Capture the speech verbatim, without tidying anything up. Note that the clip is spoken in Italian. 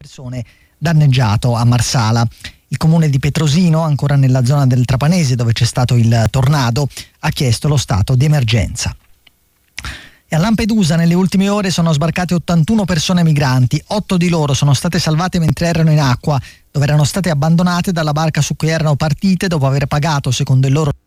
persone danneggiato a Marsala. Il comune di Petrosino, ancora nella zona del Trapanese dove c'è stato il tornado, ha chiesto lo stato di emergenza. E a Lampedusa nelle ultime ore sono sbarcate ottantuno persone migranti, otto di loro sono state salvate mentre erano in acqua, dove erano state abbandonate dalla barca su cui erano partite dopo aver pagato, secondo il loro